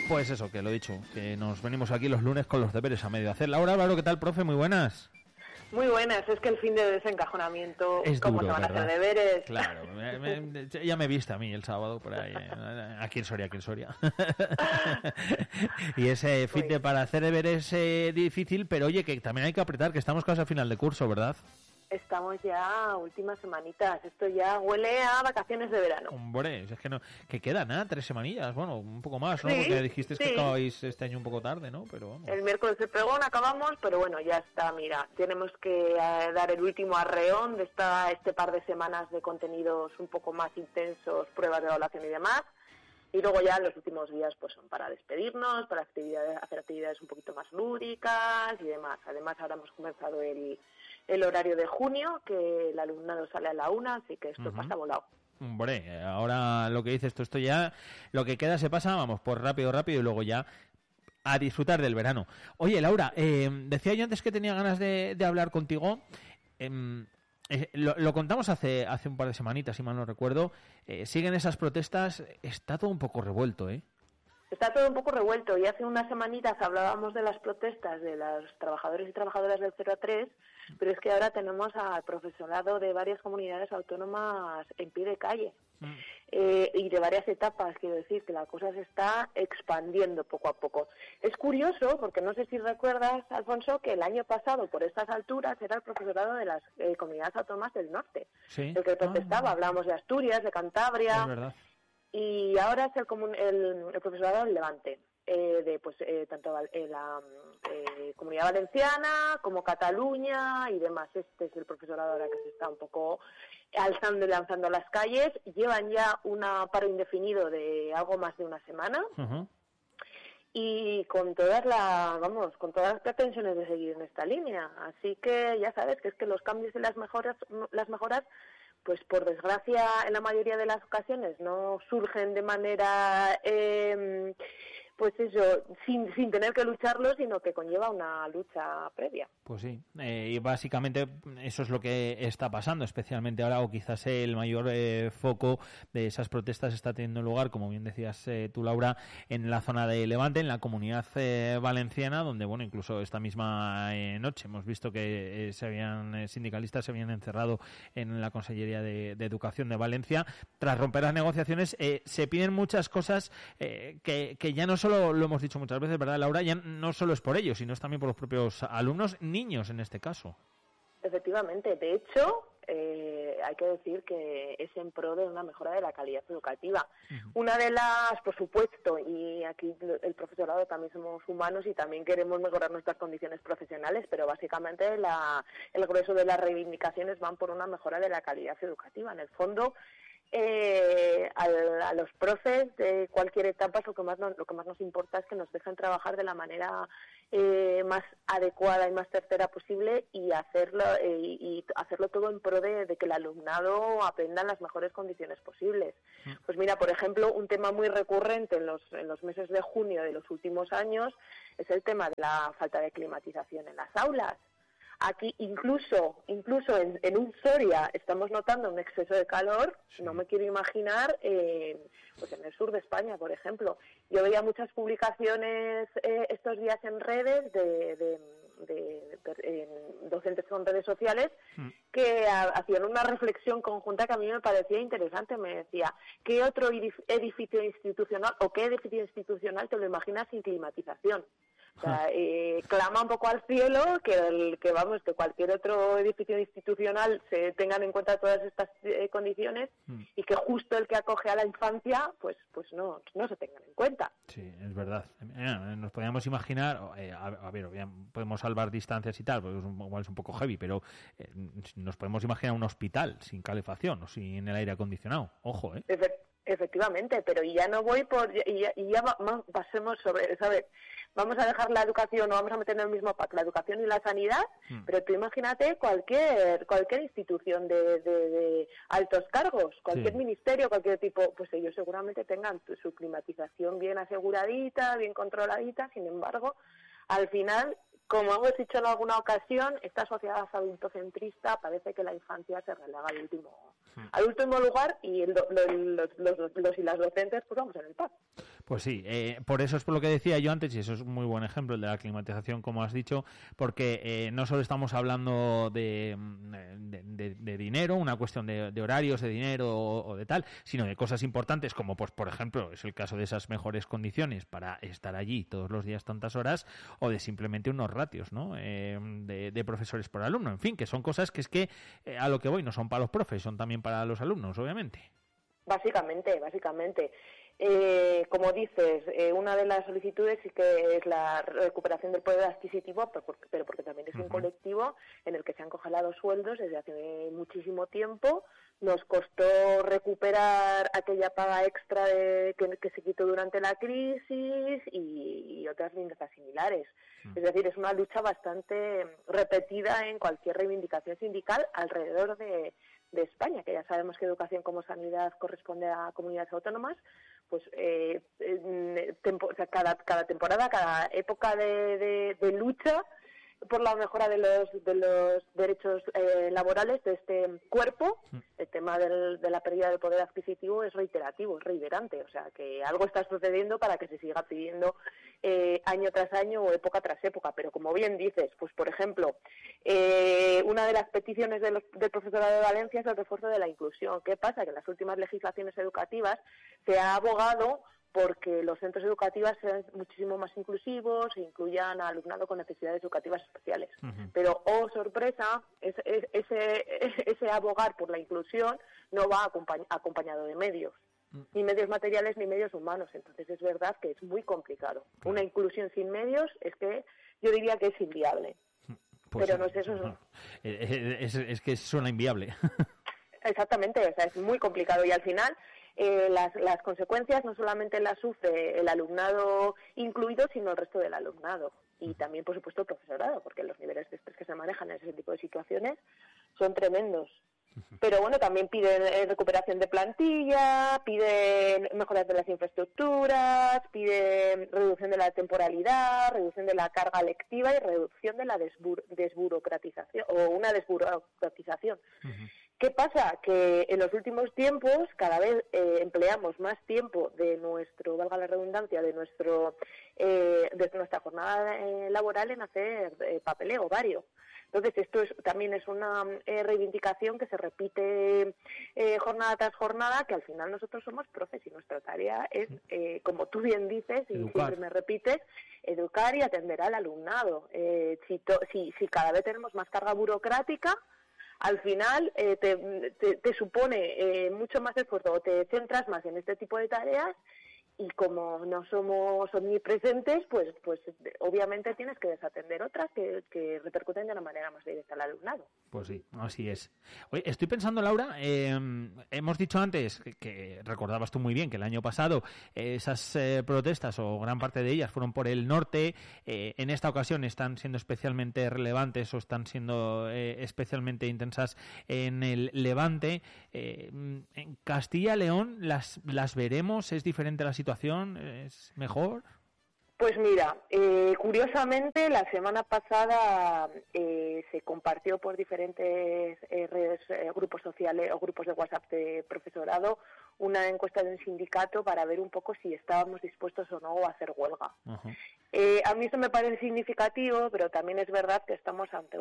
Pues eso, que lo he dicho, que nos venimos aquí los lunes con los deberes a medio hacer. Laura Álvaro, ¿qué tal, profe? Muy buenas. Muy buenas, es que el fin de desencajonamiento, es ¿cómo duro, se van ¿verdad? a hacer deberes? Claro, ya me viste a mí el sábado por ahí, aquí en Soria. Y ese fin de para hacer deberes difícil, pero oye, que también hay que apretar, que estamos casi a final de curso, ¿verdad? Estamos ya últimas semanitas, esto ya huele a vacaciones de verano. Hombre, es que no, que quedan, 3 semanillas, bueno, un poco más, ¿no? Sí, porque dijiste sí. que acabáis este año un poco tarde, ¿no? Pero vamos. El miércoles de pregón acabamos, pero bueno, ya está, mira, tenemos que dar el último arreón de este par de semanas de contenidos un poco más intensos, pruebas de evaluación y demás. Y luego ya los últimos días pues son para despedirnos, para hacer actividades un poquito más lúdicas y demás. Además ahora hemos comenzado el horario de junio, que el alumnado sale a la 1, así que esto pasa volado. Hombre, ahora lo que dices tú, esto ya, lo que queda se pasa, vamos, por rápido y luego ya a disfrutar del verano. Oye, Laura, decía yo antes que tenía ganas de hablar contigo. Lo contamos hace un par de semanitas, si mal no recuerdo. Siguen esas protestas, está todo un poco revuelto, ¿eh? Está todo un poco revuelto y hace unas semanitas hablábamos de las protestas de los trabajadores y trabajadoras del 0 a 3, pero es que ahora tenemos al profesorado de varias comunidades autónomas en pie de calle y de varias etapas. Quiero decir que la cosa se está expandiendo poco a poco. Es curioso porque no sé si recuerdas, Alfonso, que el año pasado por estas alturas era el profesorado de las comunidades autónomas del norte, ¿Sí? El que protestaba. Hablábamos de Asturias, de Cantabria. Es verdad. Y ahora es el profesorado del Levante, tanto la Comunidad Valenciana como Cataluña y demás. Este es el profesorado ahora que se está un poco alzando y lanzando a las calles. Llevan ya un paro indefinido de algo más de una semana. Uh-huh. Y con todas las pretensiones de seguir en esta línea. Así que ya sabes que es que los cambios y las mejoras pues por desgracia en la mayoría de las ocasiones no surgen de manera sin tener que lucharlo, sino que conlleva una lucha previa. Pues sí, y básicamente eso es lo que está pasando, especialmente ahora, o quizás el mayor foco de esas protestas está teniendo lugar, como bien decías tú, Laura, en la zona de Levante, en la Comunidad Valenciana, donde, bueno, incluso esta misma noche hemos visto que sindicalistas se habían encerrado en la Consellería de Educación de Valencia. Tras romper las negociaciones, se piden muchas cosas que ya no solo, lo hemos dicho muchas veces, ¿verdad, Laura? Ya no solo es por ellos, sino es también por los propios alumnos, niños en este caso. Efectivamente, de hecho, hay que decir que es en pro de una mejora de la calidad educativa. Uh-huh. Una de las, por supuesto, y aquí el profesorado también somos humanos y también queremos mejorar nuestras condiciones profesionales, pero básicamente el grueso de las reivindicaciones van por una mejora de la calidad educativa. En el fondo, a los profes de cualquier etapa lo que más nos importa es que nos dejen trabajar de la manera más adecuada y más certera posible y hacerlo todo en pro de que el alumnado aprenda en las mejores condiciones posibles. Pues mira, por ejemplo, un tema muy recurrente en los meses de junio de los últimos años es el tema de la falta de climatización en las aulas. Aquí incluso en un Soria estamos notando un exceso de calor. Sí. No me quiero imaginar pues en el sur de España, por ejemplo. Yo veía muchas publicaciones estos días en redes de docentes con redes sociales que hacían una reflexión conjunta que a mí me parecía interesante. Me decía, ¿qué otro edificio institucional o qué edificio institucional te lo imaginas sin climatización? O sea, clama un poco al cielo que cualquier otro edificio institucional se tengan en cuenta todas estas condiciones y que justo el que acoge a la infancia pues no se tengan en cuenta. Sí, es verdad. Nos podíamos imaginar, podemos salvar distancias y tal, porque igual es un poco heavy, pero nos podemos imaginar un hospital sin calefacción o sin el aire acondicionado. Ojo, Efectivamente, pero ya no voy pasemos sobre, ¿sabes? Vamos a dejar la educación, o vamos a meter en el mismo pack la educación y la sanidad, pero tú imagínate cualquier institución de altos cargos, cualquier ministerio, cualquier tipo, pues ellos seguramente tengan su climatización bien aseguradita, bien controladita. Sin embargo, al final, como hemos dicho en alguna ocasión, esta sociedad adultocentrista parece que la infancia se relega al último lugar y los y las docentes pues vamos en el pack. Pues sí, por eso es por lo que decía yo antes, y eso es un muy buen ejemplo, el de la climatización, como has dicho, porque no solo estamos hablando de dinero, una cuestión de horarios, de dinero o de tal, sino de cosas importantes como, pues por ejemplo, es el caso de esas mejores condiciones para estar allí todos los días tantas horas, o de simplemente unos ratios, ¿no? De profesores por alumno, en fin, que son cosas que es que a lo que voy, no son para los profes, son también para los alumnos, obviamente. Básicamente. Como dices, una de las solicitudes sí que es la recuperación del poder adquisitivo, pero porque también es un colectivo en el que se han congelado sueldos desde hace muchísimo tiempo. Nos costó recuperar aquella paga extra que se quitó durante la crisis y otras lindezas similares. Es decir, es una lucha bastante repetida en cualquier reivindicación sindical alrededor de España, que ya sabemos que educación como sanidad corresponde a comunidades autónomas, pues cada temporada, cada época de lucha por la mejora de los derechos laborales de este cuerpo, el tema de la pérdida del poder adquisitivo es reiterativo, es reiterante, o sea que algo está sucediendo para que se siga pidiendo año tras año o época tras época, pero como bien dices, pues por ejemplo, una de las peticiones del profesorado de Valencia es el refuerzo de la inclusión. ¿Qué pasa? Que en las últimas legislaciones educativas se ha abogado porque los centros educativos sean muchísimo más inclusivos e incluyan a alumnado con necesidades educativas especiales. Pero, oh sorpresa, ese abogar por la inclusión no va acompañado de medios, ni medios materiales ni medios humanos. Entonces es verdad que es muy complicado. Una inclusión sin medios es que yo diría que es inviable. Pues pero no es eso. No. Es que suena inviable. Exactamente, o sea, es muy complicado y al final las consecuencias no solamente las sufre el alumnado incluido, sino el resto del alumnado y también, por supuesto, el profesorado, porque los niveles de estrés que se manejan en ese tipo de situaciones son tremendos. Pero bueno, también piden recuperación de plantilla, piden mejoras de las infraestructuras, piden reducción de la temporalidad, reducción de la carga lectiva y reducción de la desburocratización o una desburocratización. ¿Qué pasa? Que en los últimos tiempos cada vez empleamos más tiempo de nuestro, valga la redundancia, de nuestra jornada laboral en hacer papeleo vario. Entonces, también es una reivindicación que se repite jornada tras jornada, que al final nosotros somos profes y nuestra tarea es, como tú bien dices y educar. siempre me repites, educar y atender al alumnado. Si cada vez tenemos más carga burocrática, al final te supone mucho más esfuerzo, o te centras más en este tipo de tareas y como no somos omnipresentes, pues obviamente tienes que desatender otras que repercuten de una manera más directa al alumnado. Pues sí, así es. Oye, estoy pensando, Laura, hemos dicho antes que recordabas tú muy bien que el año pasado esas protestas, o gran parte de ellas, fueron por el norte. En esta ocasión están siendo especialmente relevantes o están siendo especialmente intensas en el Levante. En Castilla y León, ¿las veremos? ¿Es diferente la situación? ¿Es mejor? Pues mira, curiosamente la semana pasada se compartió por diferentes redes, grupos sociales o grupos de WhatsApp de profesorado una encuesta de un sindicato para ver un poco si estábamos dispuestos o no a hacer huelga. A mí eso me parece significativo, pero también es verdad que estamos ante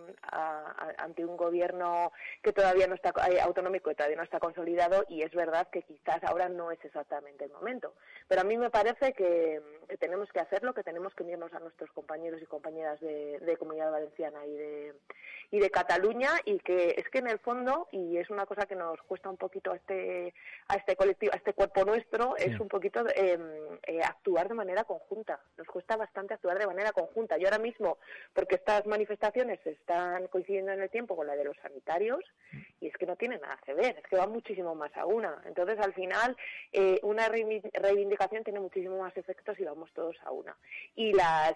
un gobierno que todavía no está autonómico, que todavía no está consolidado, y es verdad que quizás ahora no es exactamente el momento. Pero a mí me parece que tenemos que hacerlo, que tenemos que unirnos a nuestros compañeros y compañeras de Comunidad Valenciana y de Cataluña, y que es que en el fondo, y es una cosa que nos cuesta un poquito a este colectivo, a este cuerpo nuestro, sí, es un poquito actuar de manera conjunta. Nos cuesta bastante actuar de manera conjunta. Yo ahora mismo, porque estas manifestaciones están coincidiendo en el tiempo con la de los sanitarios, y es que no tiene nada que ver, es que va muchísimo más a una. Entonces, al final, una reivindicación tiene muchísimo más efectos si vamos todos a una. Y las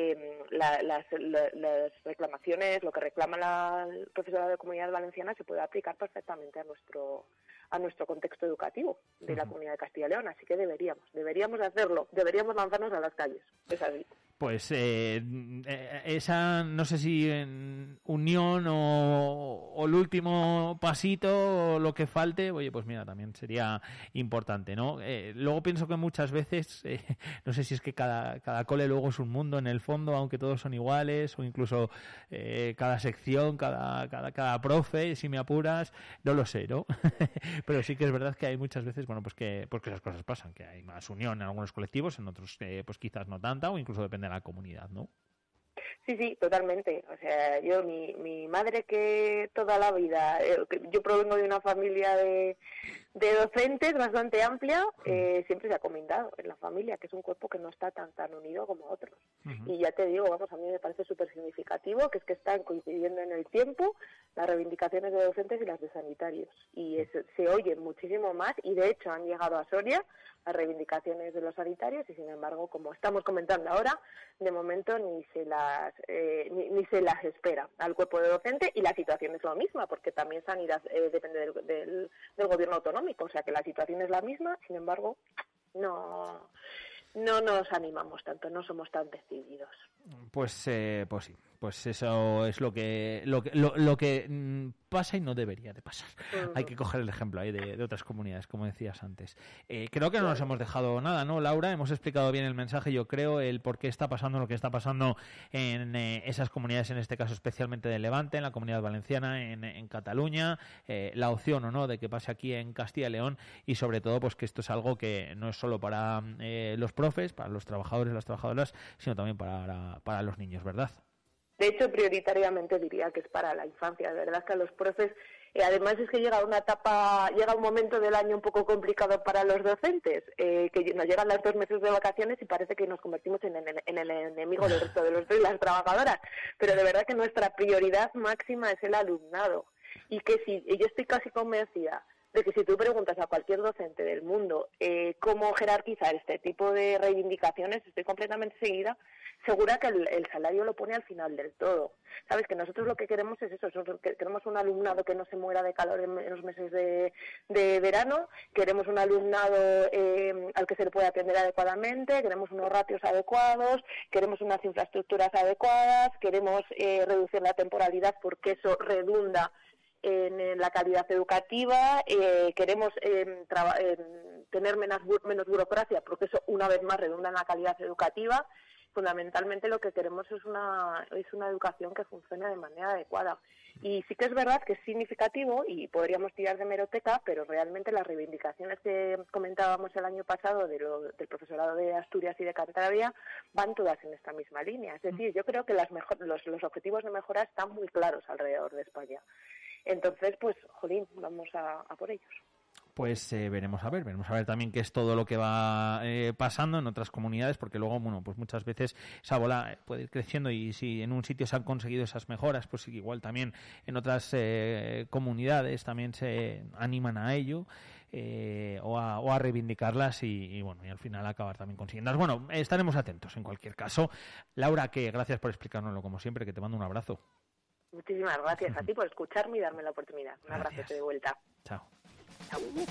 reclamaciones, lo que reclama el profesorado de Comunidad Valenciana, se puede aplicar perfectamente a nuestro contexto educativo de la Comunidad de Castilla y León, así que deberíamos hacerlo, deberíamos lanzarnos a las calles, es así. pues esa, no sé si en unión o el último pasito o lo que falte, oye, pues mira, también sería importante, ¿no? Luego pienso que muchas veces, no sé si es que cada cole luego es un mundo en el fondo, aunque todos son iguales, o incluso cada sección, cada profe, si me apuras, no lo sé, ¿no? Pero sí que es verdad que hay muchas veces, bueno, pues que esas cosas pasan, que hay más unión en algunos colectivos, en otros pues quizás no tanta, o incluso depende de la comunidad, ¿no? Sí, totalmente. O sea, mi madre, que toda la vida, yo provengo de una familia de docentes bastante amplia, siempre se ha comentado en la familia que es un cuerpo que no está tan unido como otros. Y ya te digo, vamos, a mí me parece súper significativo que es que están coincidiendo en el tiempo las reivindicaciones de docentes y las de sanitarios. Y se oyen muchísimo más, y de hecho han llegado a Soria las reivindicaciones de los sanitarios, y sin embargo, como estamos comentando ahora, de momento ni se las espera al cuerpo de docente, y la situación es la misma, porque también sanidad depende del gobierno autonómico, o sea que la situación es la misma, sin embargo, no nos animamos tanto, no somos tan decididos. Pues sí, pues eso es lo que pasa y no debería de pasar. Hay que coger el ejemplo ahí de otras comunidades, como decías antes. Creo que no nos hemos dejado nada, ¿no, Laura? Hemos explicado bien el mensaje, yo creo, el por qué está pasando lo que está pasando en esas comunidades, en este caso especialmente de Levante, en la Comunidad Valenciana, en Cataluña, la opción o no de que pase aquí en Castilla y León, y sobre todo pues que esto es algo que no es solo para los profes, para los trabajadores, las trabajadoras, sino también para los niños, ¿verdad? De hecho, prioritariamente diría que es para la infancia. De verdad que a los profes, además es que llega un momento del año un poco complicado para los docentes, que nos llegan los 2 meses de vacaciones y parece que nos convertimos en el enemigo del resto de las trabajadoras. Pero de verdad que nuestra prioridad máxima es el alumnado. Y que yo estoy casi convencida de que si tú preguntas a cualquier docente del mundo cómo jerarquizar este tipo de reivindicaciones, estoy completamente segura que el salario lo pone al final del todo. Sabes que nosotros lo que queremos es eso, queremos un alumnado que no se muera de calor en los meses de verano, queremos un alumnado al que se le pueda atender adecuadamente, queremos unos ratios adecuados, queremos unas infraestructuras adecuadas, queremos reducir la temporalidad porque eso redunda en la calidad educativa, queremos tener menos burocracia porque eso una vez más redunda en la calidad educativa. Fundamentalmente lo que queremos es una educación que funcione de manera adecuada. Y sí que es verdad que es significativo y podríamos tirar de hemeroteca, pero realmente las reivindicaciones que comentábamos el año pasado del profesorado de Asturias y de Cantabria van todas en esta misma línea. Es decir, yo creo que los objetivos de mejora están muy claros alrededor de España. Entonces, pues, jolín, vamos a por ellos. Pues veremos a ver también qué es todo lo que va pasando en otras comunidades, porque luego, bueno, pues muchas veces esa bola puede ir creciendo, y si en un sitio se han conseguido esas mejoras, pues igual también en otras comunidades también se animan a ello. O a reivindicarlas y bueno, y al final acabar también consiguiendo. Bueno, estaremos atentos en cualquier caso. Laura, que gracias por explicárnoslo como siempre, que te mando un abrazo. Muchísimas gracias a ti por escucharme y darme la oportunidad. Un abrazo de vuelta. Chao. Chao.